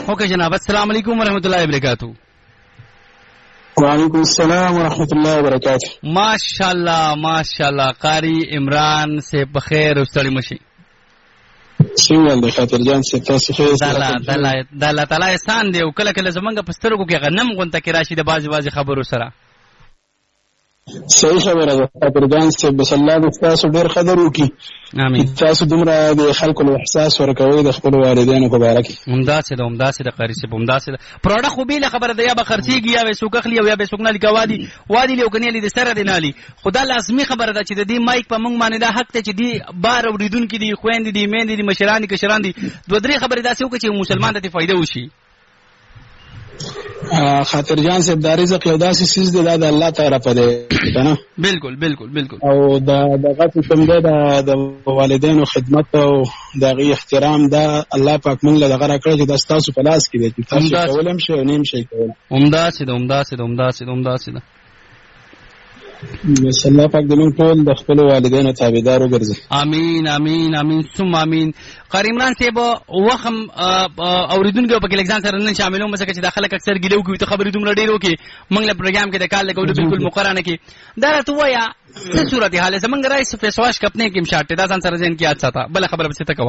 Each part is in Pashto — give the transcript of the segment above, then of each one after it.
اوکے جناب، السلام علیکم ورحمۃ اللہ وبرکاتہ. وعلیکم السلام ورحمۃ اللہ وبرکاتہ. ماشاءاللہ قاری عمران سے بخیر استړی مشي. څنګه د خاطر جان سے تاسو خیر د الله تعالی احسان دی او کله کله زمونږ په سترګو کې غنم غونته کې راشي د باز خبرو سره. صحیح خبره ده خاطر جان سے بس الله دې تاسو ډیر قدر وکړي. امين. تاسو دومره د خلکو له احساس ورکوي د خپل والدینو په اړه کې. همداسې د قاری سے همداسې د پروډه خو به خبره ده، یا به خرڅيږي یا به سوکخلی او یا به سوکنه لیکوادي وادي له کنيلي د سره دینالي. خدا لازمي خبره ده چې د دې مایک په مونږ باندې دا حق ته چې دی بار اوریدونکو دي، خويند دي، مین دي، مشران دي، کشران دي، دوه درې خبره داسې وکړي چې مسلمان ته فائدہ وشي. خاطر جان سے د رزق یو داسې سیز دی د الله تعالی په دی کنه. بالکل او دغه کوم دی د والدینو خدمت او دغه احترام دا الله پاک مونږ له دغه راکړي چې د تاسو په لاس کې دی چې تاسو کولم شي او نیم شي کول. همداسې ده. بس الله پاک دې موږ ټول د خپل والدینو تابعدار وګرځي. امين ثم امين. قاری عمران صاحب وخم اوریدونکو په کې لګزان سره نن شاملوم مسکه چې داخله اکثر ګیلو کوي ته خبرې دومره ډیرو کې موږ له پروګرام کې د کال لګولو بالکل مقرره کې دا ته وایا څه صورت حال زمنګ رئیس فیسواش کپنے کې مشاټه دا ځان سره ځین کې اچھا تا بل خبره به څه تکوا.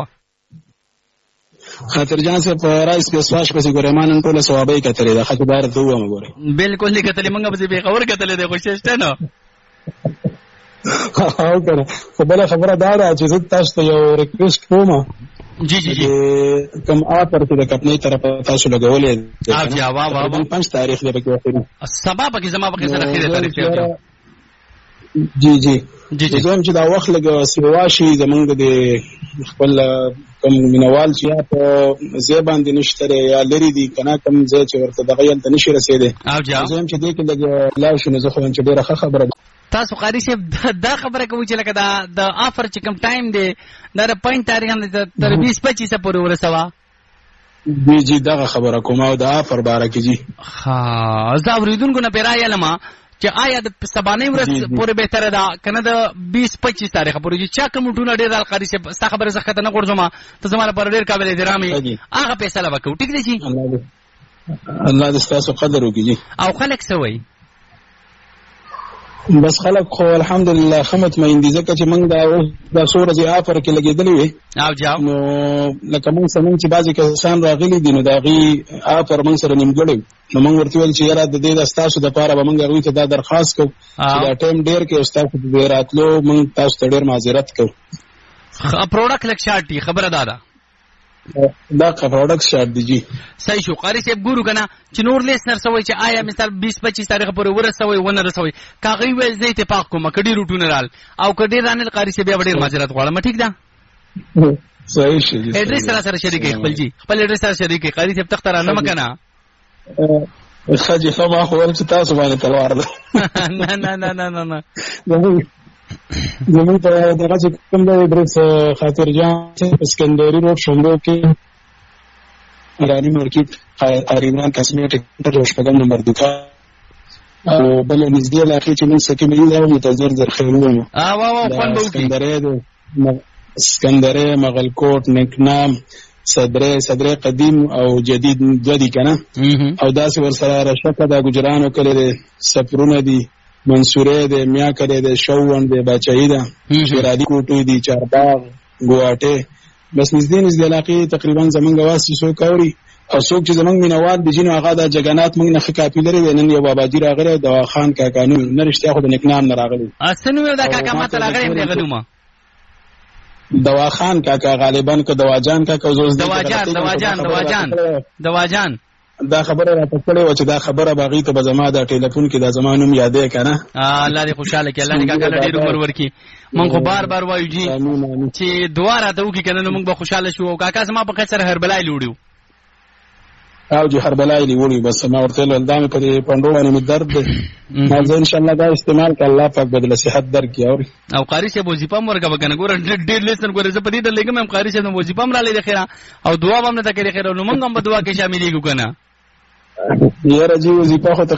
خاطر جان سے رئیس فیسواش پسې ګورمان ټول ثوابې کتلې دا خبره ته و مګوره بالکل نه کتلې موږ به خبر کتلې د خوششته نه. او کنه خو بل خبره دا ده چې تاسو ته یو ریکوست کوم. جی کوم آفر چې د کپنې طرف تاسو لګولې دی وا 5 تاریخ دی پکې وخت سبا پکې زما پکې سره خیره تاریخ دی. جی زم چې دا وخت لګ سیواشي زمونږ د خپل کوم مینوال چې په زیبان دي نشته یا لري دي کنه کوم ځای چې ورته دغه یل ته نشي رسیدي. زم چې دې کې لګ لا شنو زه خو چې ډیره خبره تاسو قاری صاحب دا خبره کوي چې لکه دا د آفر چې کوم ټایم دی دا د 5 تاریخ نه تر 20-25 پورې ورسوا. جی دغه خبره کوم او د آفر باره کې جی زه اوریدونکو نه پیرا یلم چې آیا د سبانه ورځ پورې به تر دا کنه د 20-25 تاریخ پورې چې چا کوم ټونه ډیر قاری صاحب ستا خبره زه خطر نه ورځم ته زموږ پر ډیر قابل احترامي هغه فیصله وکړو. ټیک دی جی الله دې تاسو قدر وکړي. او خلک سوي بس خلک خو الحمدلله خمت مې ځکه چې موږ دا سوره زی آفر کې لګېدلې وي او جاو نو لکه موږ سمون چې بعضی کسان راغلي دي نو دا غي آفر موږ سره نیمګړی نو موږ ورته ویل چې یاره د دې د تاسو د پاره به موږ غوي ته دا درخواست کوو چې دا ټایم ډیر کې استاد دې راتلو موږ تاسو ته ډیر معذرت کوو. پروډکټ لک شارټي خبره دادا دا پروډکټ شارټ دی جی. صحیح شو قاری صاحب ګورو کنه چې نور لیسنر سوي چې آیا مثال 20-25 تاریخ پورې ورسوي ونه رسوي کاغي ویل زه اتفاق کوم کډي روټونه رال او کډي رانل قاری صاحب بیا ډیر معذرت غواړم. ټیک ده صحیح شي. ایڈریس سره شریک خپل جی خپل ایڈریس سره شریک قاری صاحب تخت را نه مکنه خاجي خما خو ورته تاسو باندې تلوار ده نه زمون ته دغه چې کوم د ایڈریس خاطر جان اسکندری روډ شومرو کې ایرانی مارکیټ قریبان کاسمیټک شپږم نمبر دکان او بل نږدې علاقې چې موږ سکه ملي دا متزر در خیرونه اسکندری مغلکوټ نکنام صدره قدیم او جدید دوه دي کنه او داسې ورسره رشکه د ګجرانو کله سفرونه دي منصوره ده میا کړي ده شوون ده بچای ده شیرادی کوټوي دي چارباغ ګواټه بس نږدې علاقې تقریبا زمونږ واسي سو کوري او څوک چې زمونږ مینواد دي جنو هغه د جګنات موږ نه کاپی لري نن یو بابا جی راغله دوا خان کاکانو نرشته خو د نکنام نه راغلی اسنو دا کاکا ماته راغلی دی غنوما دوا خان کاکا غالبا کو دواجان کاکا زوز دواجان دا خبره را پکړې و چې دا خبره باغی ته بزما دا ټلیفون کې دا زمانوم یادې کنه الله دې خوشاله کړي الله دې کاکا ډېر عمر ورکړي مونږ خو بار وایو جی چې دعا راته وکړي کنه مونږ به خوشاله شو او کاکا زما په خسر هربلای لوړیو او جو هربلای لوړی بس ما ورته ولدامه په پندو باندې درد ما زه ان شاء الله دا استعمال ک الله پاک بدله صحت درکې او قاری شه وظیفه مرګه وکنه ګور ډېر لیسن ګور زه په دې دلګم هم قاری شه وظیفه مر لې خیره او دعا هم نه تکرې خیره نو مونږ هم په دعا کې شاملېږو کنه یاره جی وظیفه خو